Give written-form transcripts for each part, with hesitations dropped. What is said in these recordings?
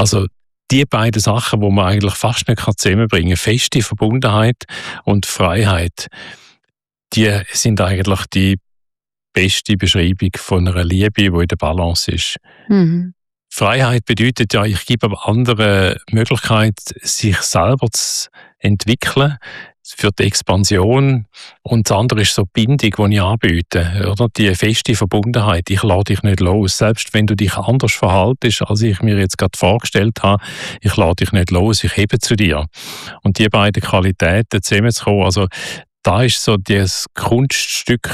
Also die beiden Sachen, die man eigentlich fast nicht zusammenbringen kann, feste Verbundenheit und Freiheit, die sind eigentlich die beste Beschreibung von einer Liebe, die in der Balance ist. Mhm. Freiheit bedeutet ja, ich gebe anderen die Möglichkeit, sich selber zu entwickeln für die Expansion. Und das andere ist so die Bindung, die ich anbiete. Oder? Die feste Verbundenheit. Ich lasse dich nicht los. Selbst wenn du dich anders verhaltest, als ich mir jetzt gerade vorgestellt habe, ich lasse dich nicht los, ich hebe zu dir. Und die beiden Qualitäten zusammenzukommen, also da ist so das Kunststück,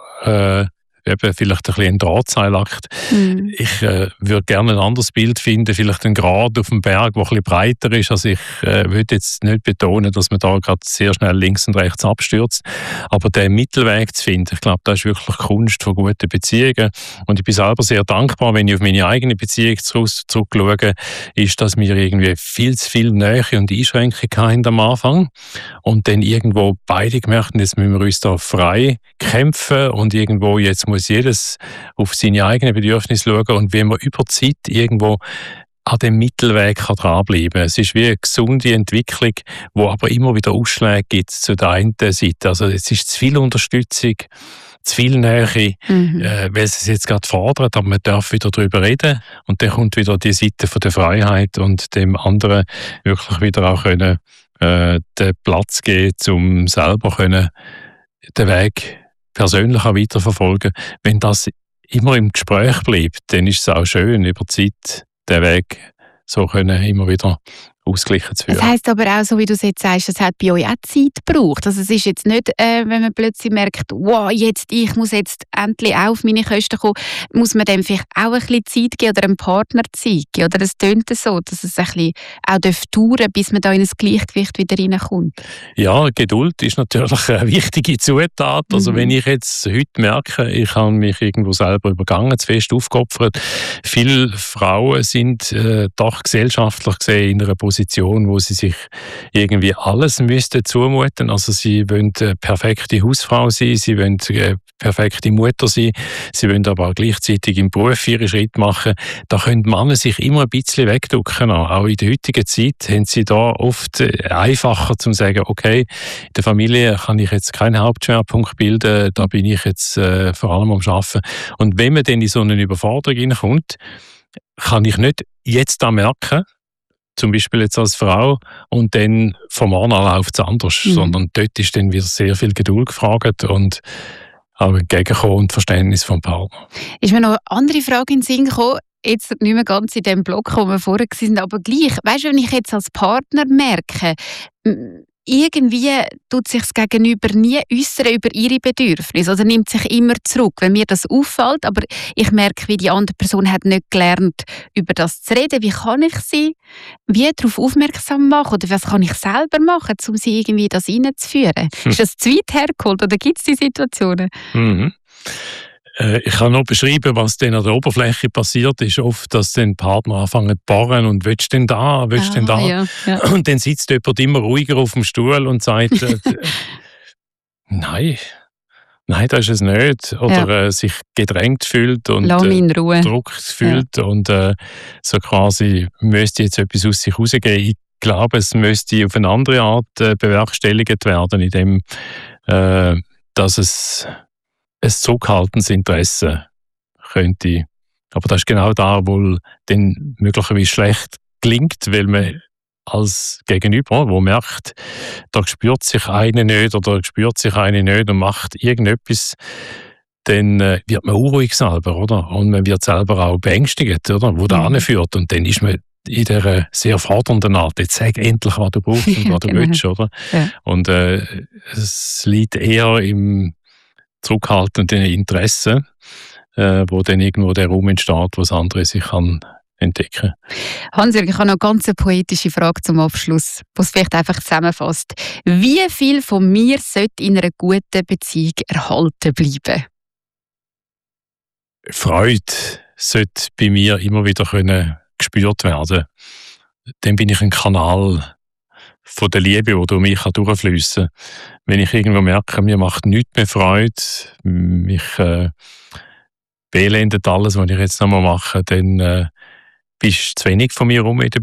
eben vielleicht ein bisschen ein Drahtseilakt. Ich würde gerne ein anderes Bild finden, vielleicht ein Grat auf dem Berg, der ein bisschen breiter ist. Also ich würde jetzt nicht betonen, dass man da gerade sehr schnell links und rechts abstürzt, aber den Mittelweg zu finden, ich glaube, das ist wirklich Kunst von guten Beziehungen. Und ich bin selber sehr dankbar, wenn ich auf meine eigene Beziehung zurückschaue, ist, dass wir irgendwie viel zu viel Nähe und Einschränkungen hatten am Anfang und dann irgendwo beide gemerkt, jetzt müssen wir uns da frei kämpfen und irgendwo jetzt muss jedes auf seine eigenen Bedürfnisse schauen und wie man über die Zeit irgendwo an dem Mittelweg dranbleiben kann. Es ist wie eine gesunde Entwicklung, die aber immer wieder Ausschläge gibt zu der einen Seite. Also es ist zu viel Unterstützung, zu viel Nähe, weil es jetzt gerade fordert, aber man darf wieder darüber reden und dann kommt wieder die Seite von der Freiheit und dem anderen wirklich wieder auch können, den Platz geben, um selber können, den Weg persönlich auch weiterverfolgen. Wenn das immer im Gespräch bleibt, dann ist es auch schön, über die Zeit den Weg so können immer wieder ausgleichen zu führen. Das heisst aber auch, so wie du es jetzt sagst, es hat bei euch auch Zeit gebraucht. Also es ist jetzt nicht, wenn man plötzlich merkt, wow, ich muss jetzt endlich auch auf meine Kosten kommen, muss man dem vielleicht auch ein bisschen Zeit geben oder einem Partner Zeit geben. Oder es tönt so, dass es ein bisschen auch dauern darf, bis man da in ein Gleichgewicht wieder reinkommt. Ja, Geduld ist natürlich eine wichtige Zutat. Also wenn ich jetzt heute merke, ich habe mich irgendwo selber übergangen, zu fest aufgeopfert. Viele Frauen sind doch gesellschaftlich gesehen in einer Position, wo sie sich irgendwie alles müssten zumuten. Also sie wollen eine perfekte Hausfrau sein, sie wollen eine perfekte Mutter sein, sie wollen aber auch gleichzeitig im Beruf ihre Schritte machen. Da können Männer sich immer ein bisschen wegducken. Auch in der heutigen Zeit haben sie da oft einfacher zu sagen, okay, in der Familie kann ich jetzt keinen Hauptschwerpunkt bilden, da bin ich jetzt vor allem am Arbeiten. Und wenn man dann in so eine Überforderung hineinkommt, kann ich nicht jetzt da merken, zum Beispiel jetzt als Frau, und dann vom Mann an läuft es anders, sondern dort ist dann wieder sehr viel Geduld gefragt und auch Entgegenkommen und Verständnis vom Partner. Ist mir noch eine andere Frage in den Sinn gekommen, jetzt nicht mehr ganz in dem Block, wo wir vorher waren, aber gleich, weißt du, wenn ich jetzt als Partner merke, irgendwie tut sich das Gegenüber nie äußern über ihre Bedürfnisse oder nimmt sich immer zurück, wenn mir das auffällt, aber ich merke, wie die andere Person hat nicht gelernt, über das zu reden. Wie kann ich sie wie darauf aufmerksam machen oder was kann ich selber machen, um sie irgendwie das reinzuführen? Ist das zu weit hergeholt oder gibt es die Situationen? Ich kann nur beschreiben, was dann an der Oberfläche passiert ist. Oft, dass dann die Partner anfangen zu bohren und willst du denn da, willst du denn da? Ja. Und dann sitzt jemand immer ruhiger auf dem Stuhl und sagt, nein, das ist es nicht. Oder sich gedrängt fühlt und Druck fühlt und so quasi müsste jetzt etwas aus sich rausgehen. Ich glaube, es müsste auf eine andere Art bewerkstelligt werden, indem dass es ein zurückhaltendes Interesse könnte. Aber das ist genau da, wo dann möglicherweise schlecht gelingt, weil man als Gegenüber, wo merkt, da spürt sich eine nicht oder spürt sich eine nicht und macht irgendetwas, dann wird man unruhig selber, oder? Und man wird selber auch beängstigt, oder? Wo da hinführt. Und dann ist man in dieser sehr fordernden Art, jetzt sag endlich, was du brauchst und was du willst, oder? Ja. Und es liegt eher im zurückhaltenden Interesse, wo dann irgendwo der Raum entsteht, wo das andere sich kann entdecken. Hans-Jürg, ich habe noch eine ganz poetische Frage zum Abschluss, die es vielleicht einfach zusammenfasst. Wie viel von mir sollte in einer guten Beziehung erhalten bleiben? Freude sollte bei mir immer wieder gespürt werden. Dann bin ich ein Kanal von der Liebe, die durch mich durchfließen kann. Wenn ich irgendwo merke, mir macht nichts mehr Freude, mich beelendet alles, was ich jetzt noch mal mache, dann bist zu wenig von mir herum in der